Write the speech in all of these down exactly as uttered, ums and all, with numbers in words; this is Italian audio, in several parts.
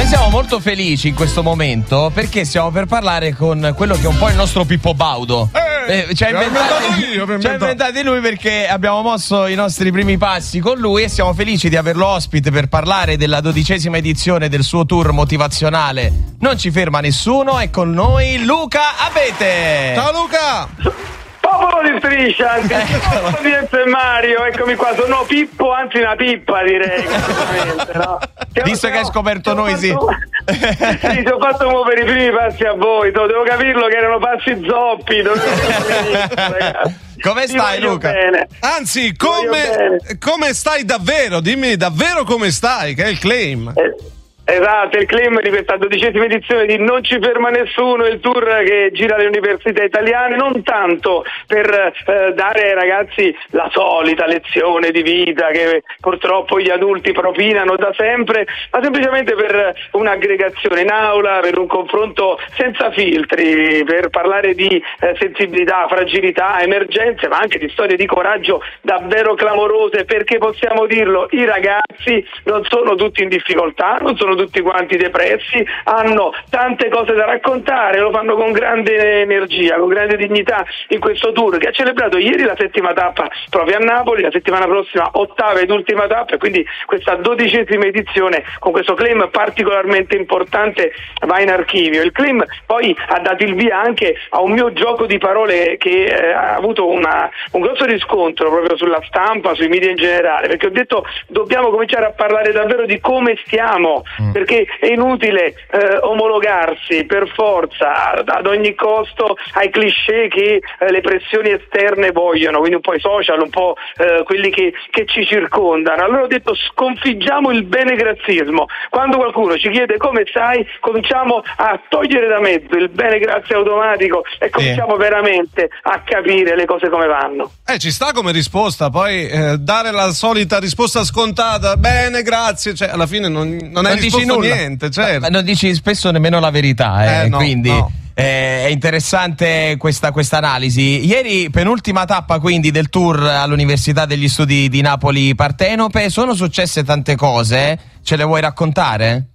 Noi siamo molto felici in questo momento perché stiamo per parlare con quello che è un po' il nostro Pippo Baudo. Eh, eh, ci ha inventati, io, ci ha inventati lui perché abbiamo mosso i nostri primi passi con lui e siamo felici di averlo ospite per parlare della dodicesima edizione del suo tour motivazionale Non ci ferma nessuno. È con noi Luca Abete. Ciao Luca! Popolo di Striscia, anzi, di Mario, eccomi qua, sono Pippo, anzi una pippa direi, no? Visto che hai scoperto noi, fatto, sì. Sì, ti ho fatto muovere i primi passi a voi, devo capirlo che erano passi zoppi. Come stai Luca? Bene. Anzi, come, come stai davvero? Dimmi davvero come stai, che è il claim. Eh. Esatto, il claim di questa dodicesima edizione di Non ci ferma nessuno, il tour che gira le università italiane, non tanto per eh, dare ai ragazzi la solita lezione di vita che purtroppo gli adulti propinano da sempre, ma semplicemente per un'aggregazione in aula, per un confronto senza filtri, per parlare di eh, sensibilità, fragilità, emergenze, ma anche di storie di coraggio davvero clamorose, perché possiamo dirlo, i ragazzi non sono tutti in difficoltà, non sono tutti quanti depressi, hanno tante cose da raccontare, lo fanno con grande energia, con grande dignità in questo tour che ha celebrato ieri la settima tappa proprio a Napoli, la settimana prossima ottava ed ultima tappa, e quindi questa dodicesima edizione con questo claim particolarmente importante va in archivio. Il claim poi ha dato il via anche a un mio gioco di parole che eh, ha avuto una, un grosso riscontro proprio sulla stampa, sui media in generale, perché ho detto dobbiamo cominciare a parlare davvero di come stiamo, perché è inutile eh, omologarsi per forza ad ogni costo ai cliché che eh, le pressioni esterne vogliono, quindi un po' i social, un po' eh, quelli che, che ci circondano. Allora ho detto sconfiggiamo il benegrazismo. Quando qualcuno ci chiede come stai, cominciamo a togliere da mezzo il bene grazie automatico e cominciamo eh. veramente a capire le cose come vanno. Eh, ci sta come risposta, poi eh, dare la solita risposta scontata, bene grazie, cioè alla fine non, non è dici nulla. Niente, certo. Ma non dici spesso nemmeno la verità, eh, eh no, quindi no. Eh, è interessante questa questa analisi. Ieri penultima tappa quindi del tour all'Università degli Studi di Napoli Partenope, sono successe tante cose, ce le vuoi raccontare?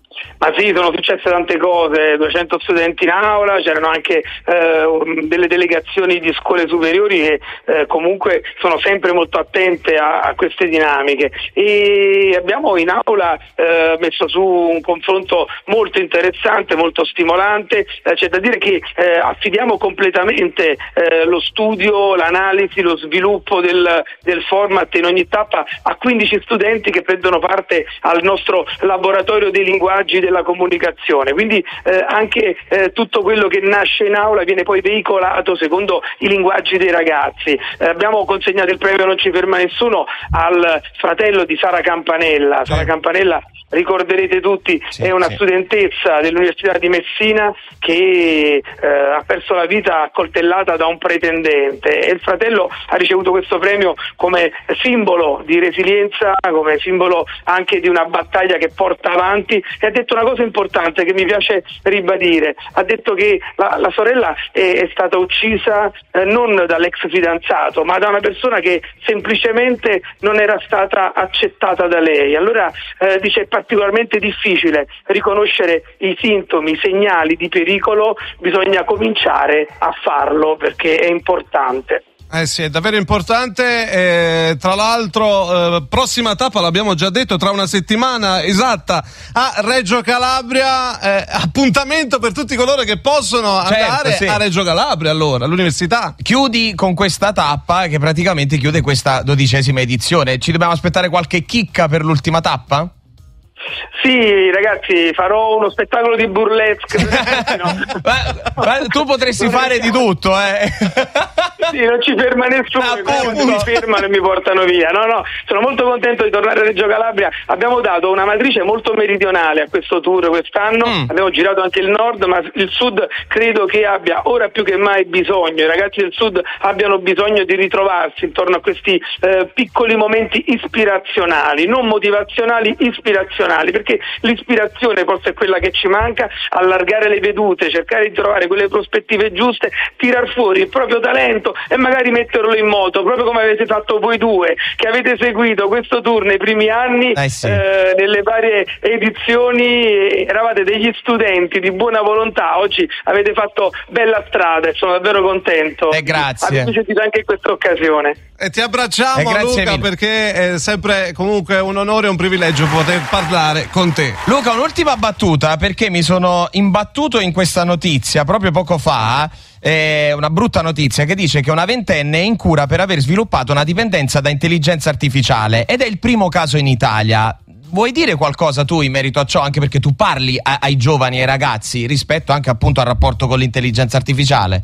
Ma sì, sono successe tante cose, duecento studenti in aula, c'erano anche eh, delle delegazioni di scuole superiori che eh, comunque sono sempre molto attente a, a queste dinamiche, e abbiamo in aula eh, messo su un confronto molto interessante, molto stimolante. Eh, c'è da dire che eh, affidiamo completamente eh, lo studio, l'analisi, lo sviluppo del, del format in ogni tappa a quindici studenti che prendono parte al nostro laboratorio dei linguaggi della comunicazione, quindi eh, anche eh, tutto quello che nasce in aula viene poi veicolato secondo i linguaggi dei ragazzi. Eh, abbiamo consegnato il premio Non ci ferma nessuno al fratello di Sara Campanella. Sara eh. Campanella, ricorderete tutti, sì, è una sì. studentessa dell'Università di Messina che eh, ha perso la vita accoltellata da un pretendente, e il fratello ha ricevuto questo premio come simbolo di resilienza, come simbolo anche di una battaglia che porta avanti, e ha detto una cosa importante che mi piace ribadire. Ha detto che la, la sorella è, è stata uccisa eh, non dall'ex fidanzato, ma da una persona che semplicemente non era stata accettata da lei. Allora eh, dice è particolarmente difficile riconoscere i sintomi, i segnali di pericolo, bisogna cominciare a farlo perché è importante. Eh sì, è davvero importante. Eh, tra l'altro, eh, prossima tappa, l'abbiamo già detto, tra una settimana esatta a Reggio Calabria. Eh, appuntamento per tutti coloro che possono certo, andare sì. a Reggio Calabria, allora, all'università. Chiudi con questa tappa che praticamente chiude questa dodicesima edizione. Ci dobbiamo aspettare qualche chicca per l'ultima tappa? Sì, ragazzi, farò uno spettacolo di burlesque. No. ma, ma tu potresti fare di tutto, eh. Sì, non ci ferma nessuno, quando mi fermano e mi portano via. No, no, sono molto contento di tornare a Reggio Calabria. Abbiamo dato una matrice molto meridionale a questo tour quest'anno, mm. abbiamo girato anche il nord, ma il sud credo che abbia ora più che mai bisogno, i ragazzi del sud abbiano bisogno di ritrovarsi intorno a questi eh, piccoli momenti ispirazionali, non motivazionali, ispirazionali. professionali, perché l'ispirazione forse è quella che ci manca, allargare le vedute, cercare di trovare quelle prospettive giuste, tirar fuori il proprio talento e magari metterlo in moto, proprio come avete fatto voi due, che avete seguito questo tour nei primi anni, eh sì. eh, nelle varie edizioni, eravate degli studenti di buona volontà, oggi avete fatto bella strada e sono davvero contento. Eh, grazie. Avete sentito anche in questa occasione. E ti abbracciamo, eh, Luca, mille. perché è sempre comunque un onore e un privilegio poter parlare con te. Luca, un'ultima battuta, perché mi sono imbattuto in questa notizia proprio poco fa, eh, una brutta notizia che dice che una ventenne è in cura per aver sviluppato una dipendenza da intelligenza artificiale ed è il primo caso in Italia. Vuoi dire qualcosa tu in merito a ciò, anche perché tu parli a- ai giovani e ai ragazzi rispetto anche appunto al rapporto con l'intelligenza artificiale?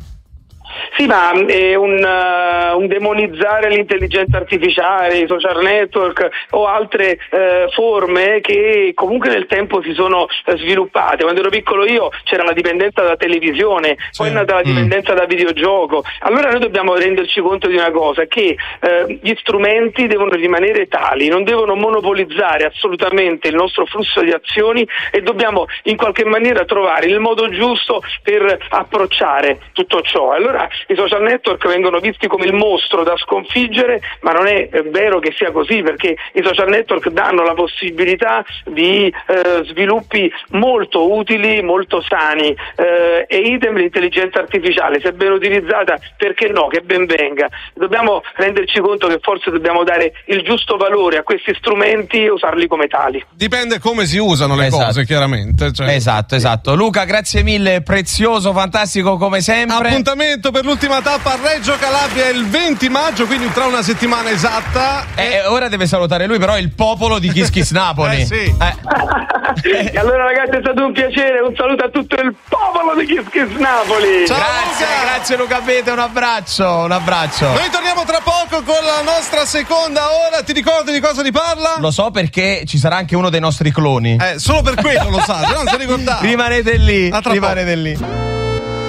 Sì, ma è un, uh, un demonizzare l'intelligenza artificiale, i social network o altre uh, forme che comunque nel tempo si sono uh, sviluppate. Quando ero piccolo io c'era la dipendenza da televisione, sì. Poi è nata la dipendenza mm. da videogioco. Allora noi dobbiamo renderci conto di una cosa, che uh, gli strumenti devono rimanere tali, non devono monopolizzare assolutamente il nostro flusso di azioni e dobbiamo in qualche maniera trovare il modo giusto per approcciare tutto ciò. Allora i social network vengono visti come il mostro da sconfiggere, ma non è vero che sia così, perché i social network danno la possibilità di eh, sviluppi molto utili, molto sani, eh, e idem l'intelligenza artificiale, se ben utilizzata, perché no, che ben venga. Dobbiamo renderci conto che forse dobbiamo dare il giusto valore a questi strumenti e usarli come tali. Dipende come si usano le esatto. cose, chiaramente. Cioè. Esatto, esatto. Luca, grazie mille, prezioso, fantastico come sempre. Appuntamento per l'ultima tappa a Reggio Calabria il venti maggio, quindi tra una settimana esatta. Eh, e ora deve salutare lui, però il popolo di Kiss Kiss Napoli. eh sì. Eh. E allora ragazzi, è stato un piacere, un saluto a tutto il popolo di Kiss Kiss Napoli. Ciao, grazie, Luca. grazie Luca Abete, un abbraccio, un abbraccio. Noi torniamo tra poco con la nostra seconda ora. Ti ricordi di cosa ti parla? Lo so, perché ci sarà anche uno dei nostri cloni. Eh, solo per quello lo sa, se no non si ricordava. Rimanete lì, A tra rimanete lì.